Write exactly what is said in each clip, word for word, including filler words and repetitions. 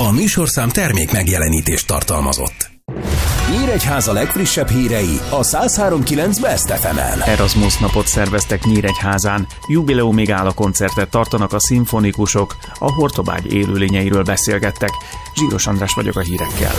A műsorszám termék megjelenítést tartalmazott. Nyíregyháza legfrissebb hírei a száz három kilenc Best ef emen. Erasmus napot szerveztek Nyíregyházán, jubileumi gála koncertet tartanak a szimfonikusok, a Hortobágy élőlényeiről beszélgettek. Zsíros András vagyok a hírekkel.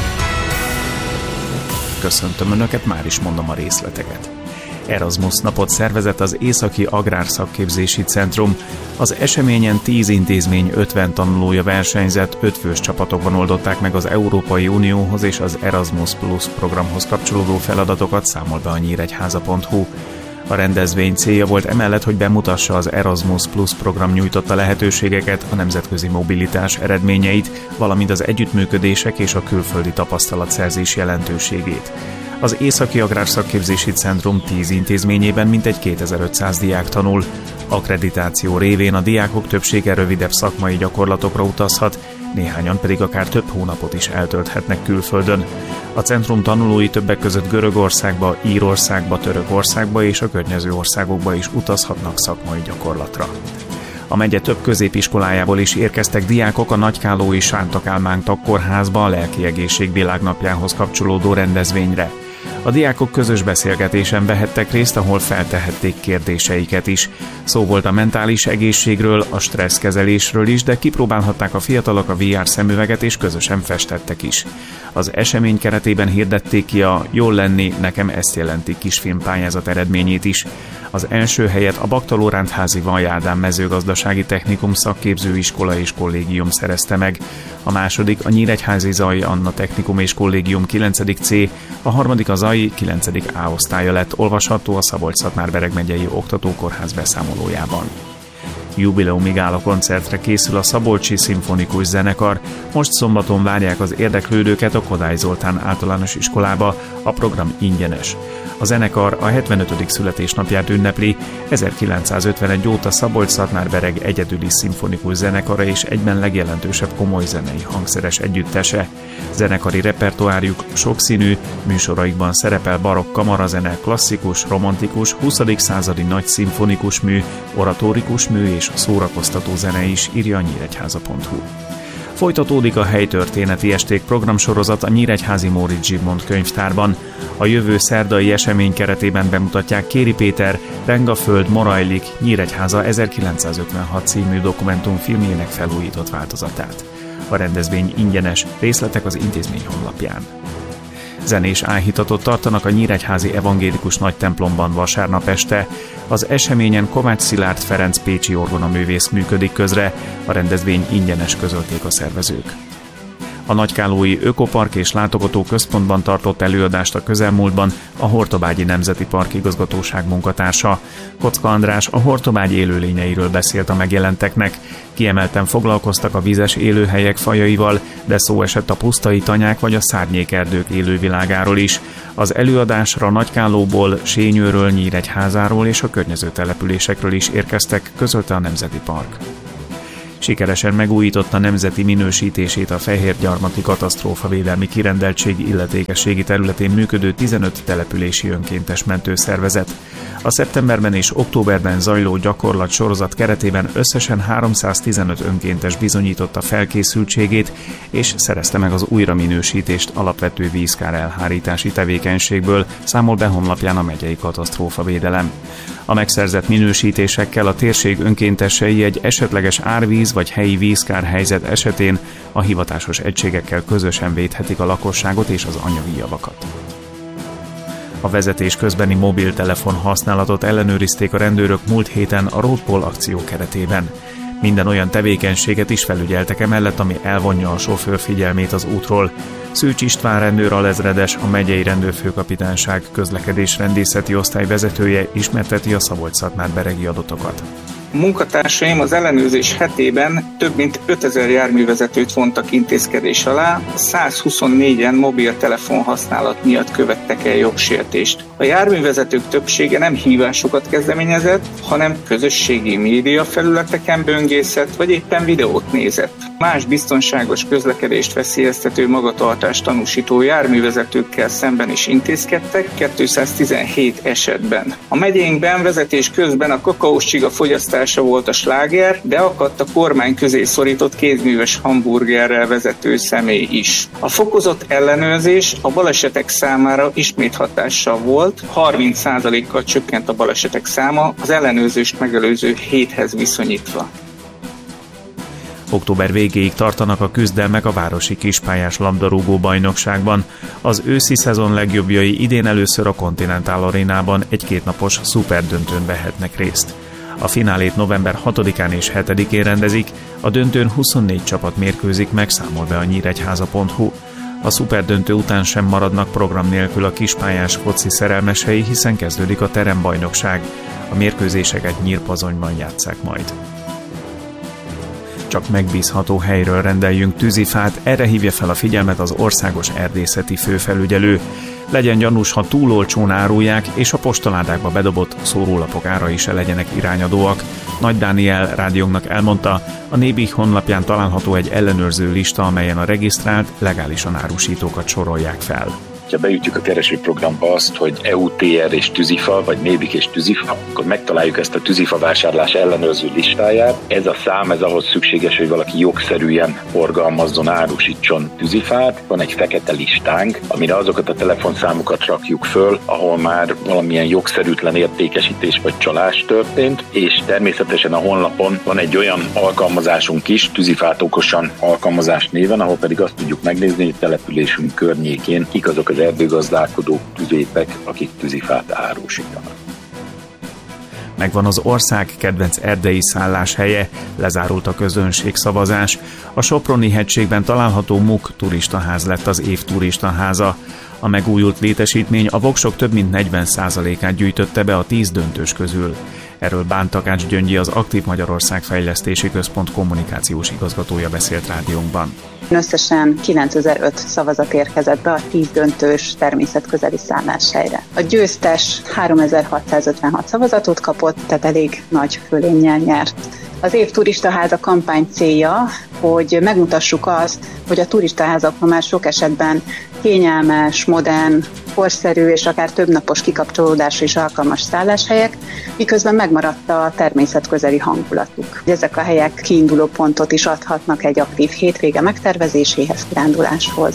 Köszöntöm Önöket, már is mondom a részleteket. Erasmus napot szervezett az Északi Agrárszakképzési Centrum. Az eseményen tíz intézmény ötven tanulója versenyzett, öt fős csapatokban oldották meg az Európai Unióhoz és az Erasmus Plus programhoz kapcsolódó feladatokat, számol be a nyíregyháza pont hu. A rendezvény célja volt emellett, hogy bemutassa az Erasmus Plus program nyújtotta lehetőségeket, a nemzetközi mobilitás eredményeit, valamint az együttműködések és a külföldi tapasztalatszerzés jelentőségét. Az Északi Agrárszakképzési Centrum tíz intézményében mintegy kétezer-ötszáz diák tanul. Akkreditáció révén a diákok többsége rövidebb szakmai gyakorlatokra utazhat, néhányan pedig akár több hónapot is eltölthetnek külföldön. A centrum tanulói többek között Görögországba, Írországba, Törökországba és a környező országokba is utazhatnak szakmai gyakorlatra. A megye több középiskolájából is érkeztek diákok a Nagykállói Sánta Kálmán Tagkórházba a Lelki Egészség Világnapjához kapcsolódó rendezvényre. A diákok közös beszélgetésen vehettek részt, ahol feltehették kérdéseiket is. Szó volt a mentális egészségről, a stresszkezelésről is, de kipróbálhatták a fiatalok a vé er szemüveget és közösen festettek is. Az esemény keretében hirdették ki a Jól lenni, nekem ezt jelenti kisfilmpályázat eredményét is. Az első helyet a Baktalórántházi Vaj Ádám mezőgazdasági technikum szakképzőiskola és kollégium szerezte meg. A második a Nyíregyházi Zay Anna technikum és kollégium kilencedik C, a harmadik a Zay kilencedik A osztálya lett, olvasható a Szabolcs-Szatmár-Bereg megyei oktatókórház beszámolójában. Jubileumi gála koncertre készül a Szabolcsi Szimfonikus Zenekar. Most szombaton várják az érdeklődőket a Kodály Zoltán általános iskolába, a program ingyenes. A zenekar a hetvenötödik születésnapját ünnepli, ezerkilencszázötvenegy óta Szabolcs-Szatmár-Bereg egyedüli szimfonikus zenekara és egyben legjelentősebb komoly zenei hangszeres együttese. Zenekari repertoárjuk sokszínű, műsoraikban szerepel barokk kamarazene, klasszikus, romantikus, huszadik századi nagy szimfonikus mű, oratórikus mű és szórakoztató zene is, írja a nyíregyháza pont hu. Folytatódik a helytörténeti esték programsorozat a Nyíregyházi Móricz Zsigmond könyvtárban. A jövő szerdai esemény keretében bemutatják Kéri Péter Rengaföld Morajlik Nyíregyháza ezerkilencszázötvenhat című dokumentumfilmjének felújított változatát. A rendezvény ingyenes, részletek az intézmény honlapján. Zenés áhítatot tartanak a Nyíregyházi Evangélikus Nagytemplomban vasárnap este. Az eseményen Kovács Szilárd Ferenc pécsi orgonaművész működik közre, a rendezvény ingyenes, közölték a szervezők. A Nagykállói Ökopark és Látogató Központban tartott előadást a közelmúltban a Hortobágyi Nemzeti Park igazgatóság munkatársa. Kocka András a Hortobágy élőlényeiről beszélt a megjelenteknek. Kiemelten foglalkoztak a vizes élőhelyek fajaival, de szó esett a pusztai tanyák vagy a szárnyékerdők élővilágáról is. Az előadásra Nagykállóból, Sényőről, Nyíregyházáról és a környező településekről is érkeztek, közölte a Nemzeti Park. Sikeresen megújította nemzeti minősítését a Fehérgyarmati Katasztrófavédelmi Kirendeltség illetékességi területén működő tizenöt települési önkéntes mentőszervezet. A szeptemberben és októberben zajló gyakorlat sorozat keretében összesen háromszáztizenöt önkéntes bizonyította felkészültségét, és szerezte meg az újraminősítést alapvető vízkár elhárítási tevékenységből, számol be honlapján a megyei katasztrófavédelem. A megszerzett minősítésekkel a térség önkéntesei egy esetleges árvíz vagy helyi vízkár helyzet esetén a hivatásos egységekkel közösen védhetik a lakosságot és az anyagi javakat. A vezetés közbeni mobiltelefon használatot ellenőrizték a rendőrök múlt héten a Roadpol akció keretében. Minden olyan tevékenységet is felügyeltek emellett, ami elvonja a sofőr figyelmét az útról. Szűcs István rendőr alezredes, a megyei rendőrfőkapitányság közlekedésrendészeti osztály vezetője ismerteti a Szabolcs-Szatmár-beregi adatokat. A munkatársaim az ellenőrzés hetében több mint ötezer járművezetőt vontak intézkedés alá, százhuszonnégyen mobiltelefon használat miatt követtek el jogsértést. A járművezetők többsége nem hívásokat kezdeményezett, hanem közösségi média felületeken böngészett, vagy éppen videót nézett. Más biztonságos közlekedést veszélyeztető magatartást tanúsító járművezetőkkel szemben is intézkedtek kétszáztizenhét esetben. A megyénkben vezetés közben a kakaós csiga fogyasztása volt a sláger, de akadt a kormány közé szorított kézműves hamburgerrel vezető személy is. A fokozott ellenőrzés a balesetek számára ismét hatással volt, harminc százalékkal csökkent a balesetek száma az ellenőrzést megelőző héthez viszonyítva. Október végéig tartanak a küzdelmek a városi kispályás labdarúgó bajnokságban. Az őszi szezon legjobbjai idén először a Continental Arénában egy kétnapos szuperdöntőn vehetnek részt. A finálét november hatodikán és hetedikén rendezik, a döntőn huszonnégy csapat mérkőzik meg, számol be a nyíregyháza pont hu. A szuperdöntő után sem maradnak program nélkül a kispályás foci szerelmesei, hiszen kezdődik a terembajnokság. A mérkőzéseket Nyírpazonyban játsszák majd. Csak megbízható helyről rendeljünk tűzifát, erre hívja fel a figyelmet az országos erdészeti főfelügyelő. Legyen gyanús, ha túl olcsón árulják, és a postaládákba bedobott szórólapok árai se legyenek irányadóak. Nagy Dániel rádiónknak elmondta, a Nébih honlapján található egy ellenőrző lista, amelyen a regisztrált, legálisan árusítókat sorolják fel. Ha beütjük a keresőprogramba azt, hogy é u té er és tűzifa, vagy Nébih és tűzifa, akkor megtaláljuk ezt a tűzifa vásárlás ellenőrző listáját. Ez a szám, ez ahhoz szükséges, hogy valaki jogszerűen forgalmazzon, árusítson tűzifát. Van egy fekete listánk, amire azokat a telefonszámokat rakjuk föl, ahol már valamilyen jogszerűtlen értékesítés vagy csalás történt, és természetesen a honlapon van egy olyan alkalmazásunk is, tűzifát okosan alkalmazás néven, ahol pedig azt tudjuk megnézni, hogy településünk környékén kik azok az erdőgazdálkodók, tüzépek, akik tűzifát árusítanak. Megvan az ország kedvenc erdei szálláshelye, lezárult a közönségszavazás. A Soproni hegységben található Muk turistaház lett az év turistaháza. A megújult létesítmény a voksok több mint negyven százalékát gyűjtötte be a tíz döntős közül. Erről Bán Takács Gyöngyi, az Aktív Magyarország Fejlesztési Központ kommunikációs igazgatója beszélt rádiónkban. Összesen kilencezer-öt szavazat érkezett be a tíz döntős természetközeli szálláshelyre. A győztes háromezer-hatszázötvenhat szavazatot kapott, tehát elég nagy fölénnyel nyert. Az év turistaháza kampány célja, hogy megmutassuk azt, hogy a turistaházak már sok esetben kényelmes, modern, korszerű és akár többnapos kikapcsolódásra is alkalmas szálláshelyek, miközben megmaradt a természetközeli hangulatuk. Ezek a helyek kiinduló pontot is adhatnak egy aktív hétvége megtervezéséhez, kiránduláshoz.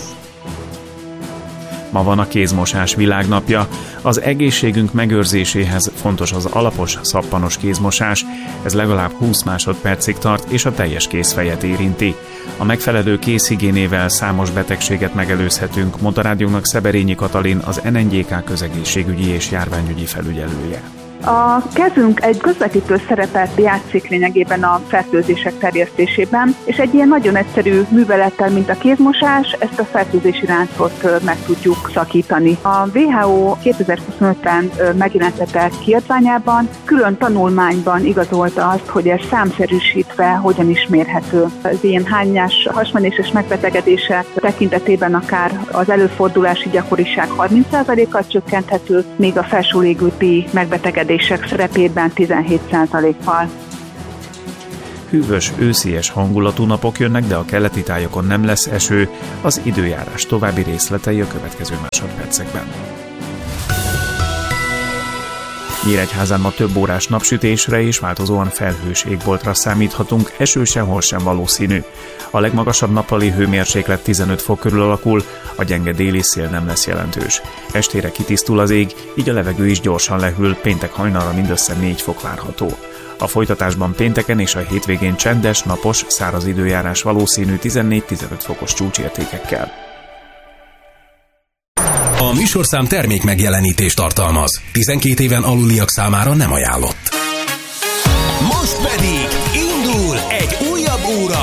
Ma van a kézmosás világnapja. Az egészségünk megőrzéséhez fontos az alapos, szappanos kézmosás. Ez legalább húsz másodpercig tart, és a teljes kézfejet érinti. A megfelelő kézhigiénével számos betegséget megelőzhetünk, mondta rádiónak Szeberényi Katalin, az en en gé ká közegészségügyi és járványügyi felügyelője. A kezünk egy közvetítő szerepet játszik lényegében a fertőzések terjesztésében, és egy ilyen nagyon egyszerű művelettel, mint a kézmosás, ezt a fertőzési láncot meg tudjuk szakítani. A dupla vé há ó kétezer-huszonötben megjelentetett kiadványában külön tanulmányban igazolta azt, hogy ez számszerűsítve hogyan is mérhető. Az ilyen hányás hasmenéses megbetegedések tekintetében akár az előfordulási gyakoriság harminc százalékkal csökkenthető, még a felső légúti megbetegedés szerepében tizenhét százalékkal. Hűvös, őszies hangulatú napok jönnek, de a keleti tájokon nem lesz eső. Az időjárás további részletei a következő másodpercekben. Nyíregyházán ma több órás napsütésre és változóan felhős égboltra számíthatunk, eső sehol sem valószínű. A legmagasabb nappali hőmérséklet tizenöt fok körül alakul, a gyenge déli szél nem lesz jelentős. Estére kitisztul az ég, így a levegő is gyorsan lehűl, péntek hajnalra mindössze négy fok várható. A folytatásban pénteken és a hétvégén csendes, napos, száraz időjárás valószínű tizennégy-tizenöt fokos csúcsértékekkel. A műsorszám termék megjelenítést tartalmaz. tizenkét éven aluliak számára nem ajánlott. Most pedig indul egy újabb óra